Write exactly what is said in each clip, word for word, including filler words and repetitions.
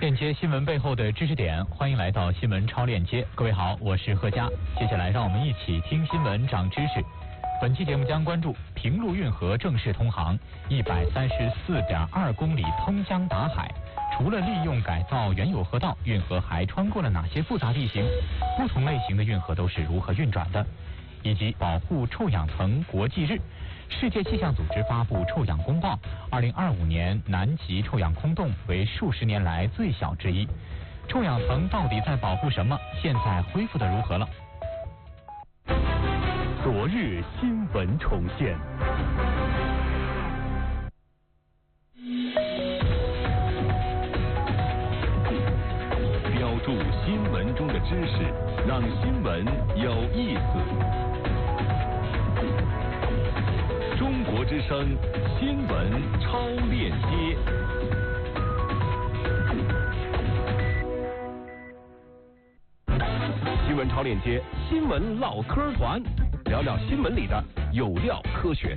链接新闻背后的知识点，欢迎来到新闻超链接。各位好，我是贺佳。接下来让我们一起听新闻长知识。本期节目将关注平陆运河正式通航，一百三十四点二公里通江达海。除了利用改造原有河道，运河还穿过了哪些复杂地形？不同类型的运河都是如何运转的？以及保护臭氧层国际日。世界气象组织发布臭氧公报，二零二五年南极臭氧空洞为数十年来最小之一。臭氧层到底在保护什么？现在恢复的如何了？ 昨日新闻重现。标注新闻中的知识，让新闻有意思。中国之声新闻超链接。新闻超链接，新闻唠嗑团，聊聊新闻里的有料科学。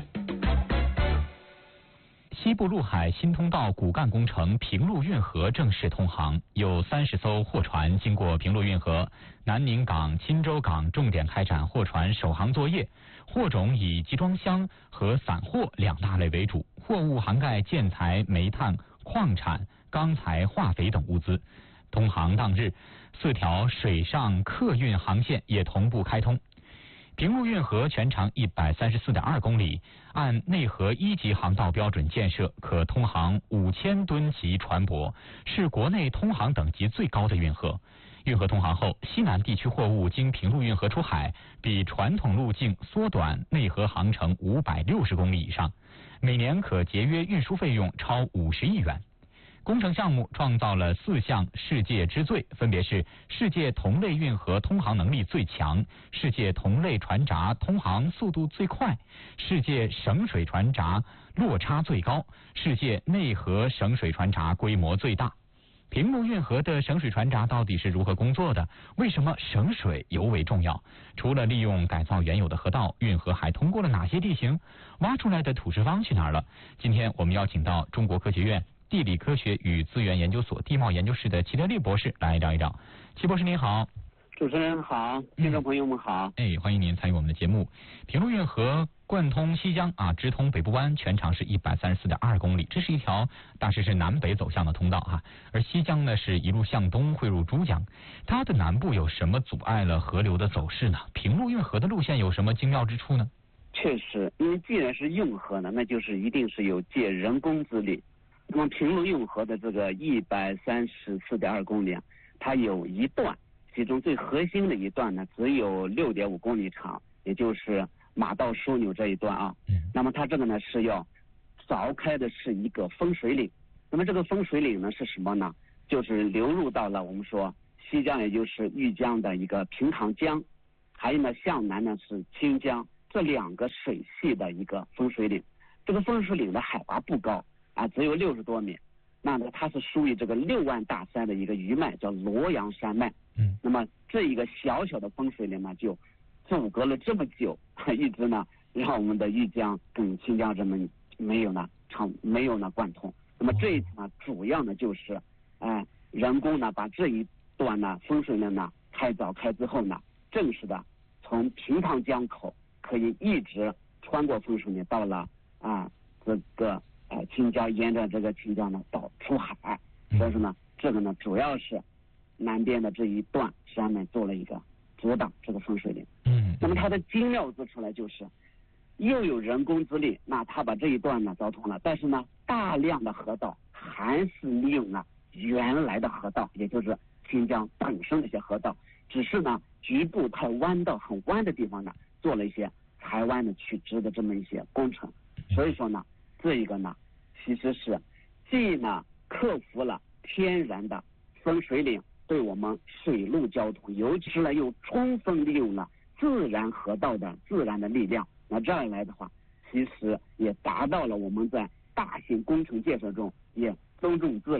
西部陆海新通道骨干工程平陆运河正式通航，有三十艘货船经过平陆运河，南宁港、钦州港重点开展货船首航作业。货种以集装箱和散货两大类为主，货物涵盖建材、煤炭、矿产、钢材、化肥等物资。通航当日，四条水上客运航线也同步开通。平陆运河全长一百三十四点二公里，按内河一级航道标准建设，可通航五千吨级船舶，是国内通航等级最高的运河。运河通航后，西南地区货物经平陆运河出海，比传统路径缩短内河航程五百六十公里以上，每年可节约运输费用超五十亿元。工程项目创造了四项世界之最，分别是世界同类运河通航能力最强、世界同类船闸通航速度最快、世界省水船闸落差最高、世界内河省水船闸规模最大。平陆运河的省水船闸到底是如何工作的？为什么省水尤为重要？除了利用改造原有的河道，运河还通过了哪些地形？挖出来的土石方去哪儿了？今天我们邀请到中国科学院地理科学与资源研究所地貌研究室的齐德利博士来聊一聊。齐博士您好。 主持人好，听众朋友们好。 嗯、哎，欢迎您参与我们的节目。平陆运河贯通西江啊，直通北部湾，全长是一百三十四点二公里，这是一条大致是南北走向的通道哈、啊。而西江呢是一路向东汇入珠江，它的南部有什么阻碍了河流的走势呢？平陆运河的路线有什么精妙之处呢？ 确实，因为既然是运河呢，那就是一定是有借人工之力。那么平陆运河的这个一百三十四点二公里啊，它有一段。其中最核心的一段呢，只有六点五公里长，也就是马到枢纽这一段啊。那么它这个呢是要凿开的是一个风水岭。那么这个风水岭呢是什么呢？就是流入到了我们说西江，也就是豫江的一个平塘江，还有呢向南呢是清江，这两个水系的一个风水岭。这个风水岭的海拔不高啊，只有六十多米。那呢，它是属于这个六万大山的一个余脉，叫罗阳山脉。嗯，那么这一个小小的风水岭呢，就阻隔了这么久，一直呢让我们的豫江跟清江这么没有呢长没有呢贯通。那么这一次呢，主要呢就是，哎、呃，人工呢把这一段呢风水岭呢开凿开之后呢，正式的从平塘江口可以一直穿过风水岭到了啊这个。呃，清江沿着这个清江呢到出海，所以说呢，这个呢主要是南边的这一段上面做了一个阻挡这个风水岭。嗯，那么它的精妙之处呢，就是又有人工之力，那它把这一段呢凿通了，但是呢，大量的河道还是利用了原来的河道，也就是清江本身的一些河道，只是呢局部太弯道很弯的地方呢，做了一些台湾的取直的这么一些工程，所以说呢。这一个呢，其实是既呢克服了天然的分水岭对我们水陆交通，尤其是呢又充分利用了自然河道的自然的力量。那这样一来的话，其实也达到了我们在大型工程建设中也尊重自然，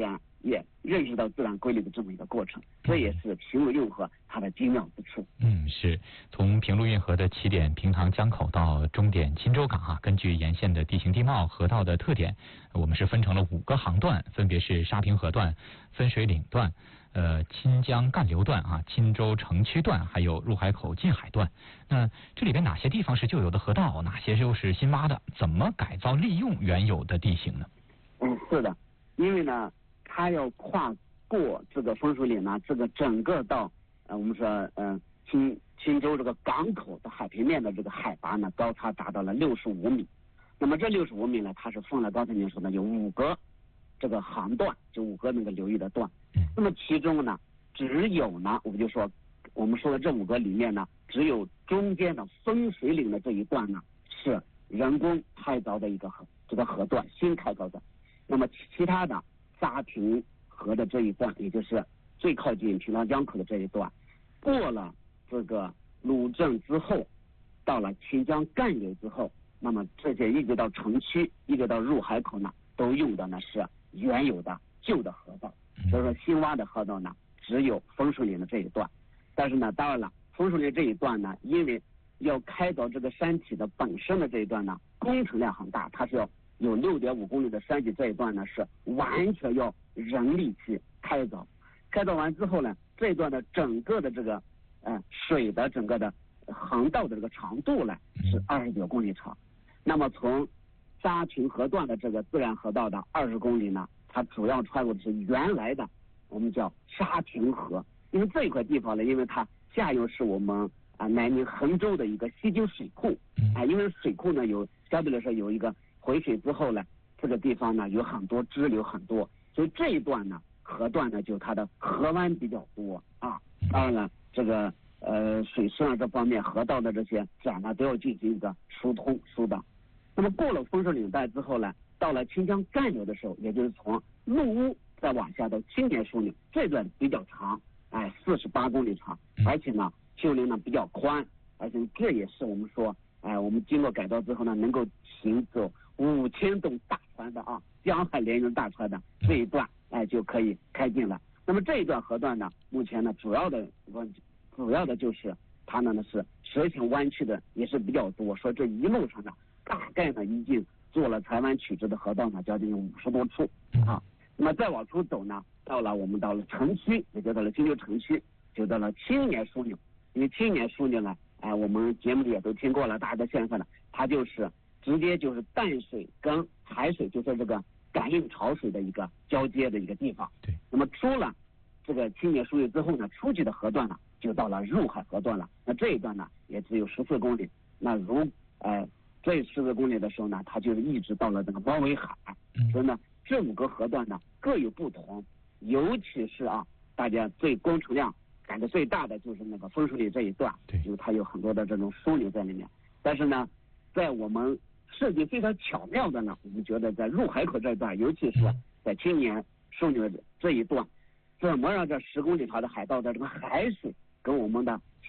也认识到自然规律的这么一个过程，这也是平陆运河它的精妙之处。 嗯，是从平陆运河的起点平塘江口到终点钦州港啊，根据沿线的地形地貌、河道的特点，我们是分成了五个航段，分别是沙平河段、分水岭段、呃钦江干流段啊、钦州城区段，还有入海口近海段。那这里边哪些地方是旧有的河道，哪些又是新挖的？怎么改造利用原有的地形呢？ 嗯，是的，因为呢，它要跨过这个分水岭呢，这个整个到呃我们说呃钦钦州这个港口的海平面的这个海拔呢，高差达到了六十五米。那么这六十五米呢，它是分了刚才您说的有五个这个航段，就五个那个流域的段。那么其中呢，只有呢，我们就说我们说的这五个里面呢，只有中间的分水岭的这一段呢，是人工开凿的一个河这个河段，新开凿的。那么其他的沙平河的这一段，也就是最靠近平塘江口的这一段，过了这个鲁镇之后，到了钦江干流之后，那么这些一直到城区，一直到入海口呢，都用的呢是原有的旧的河道。所以说新挖的河道呢，只有分水岭的这一段。但是呢，当然了，分水岭这一段呢，因为要开凿这个山体的本身的这一段呢，工程量很大，它是要有六点五公里的山体，这一段呢是完全要人力去开凿。开凿完之后呢，这一段的整个的这个呃水的整个的航道的这个长度呢是二十九公里长。那么从沙平河段的这个自然河道的二十公里呢，它主要穿过的是原来的我们叫沙平河。因为这一块地方呢，因为它下游是我们啊南宁衡州的一个西京水库啊，因为水库呢有相对来说有一个回水之后呢，这个地方呢有很多支流很多，所以这一段呢河段呢就它的河湾比较多啊。当然了，这个呃水势啊这方面河道的这些展呢都要进行一个疏通疏导。那么过了分水岭带之后呢，到了钦江干流的时候，也就是从陆屋再往下到青年枢纽，这段比较长，哎，四十八公里长，而且呢丘陵呢比较宽，而且这也是我们说，哎，我们经过改造之后呢，能够行走五千吨大船的啊，江海连营大船的这一段，哎，就可以开进了。那么这一段河段呢，目前呢主要的主要的就是它呢是蛇形弯曲的也是比较多，说这一路上呢大概呢已经做了台湾曲直的河道呢将近五十多处啊。那么再往出走呢，到了我们到了城区，也就到了钦州城区，就到了青年枢纽。因为青年枢纽呢，哎，我们节目里也都听过了，大家都现在呢，它就是直接就是淡水跟海水，就是这个感应潮水的一个交接的一个地方。 对。那么出了这个青年枢纽之后呢，出去的河段呢，就到了入海河段了。那这一段呢，也只有十四公里。那如呃这十四公里的时候呢，它就是一直到了这个包围海。嗯。所以呢，这五个河段呢各有不同，尤其是啊，大家最工程量感觉最大的就是那个分水岭这一段， 对， 因为它有很多的这种枢纽在里面。但是呢，在我们设计非常巧妙的呢，我们觉得在入海口这一段，尤其是在青年枢纽这一段，怎么让这十公里长的海道的这个海水跟我们的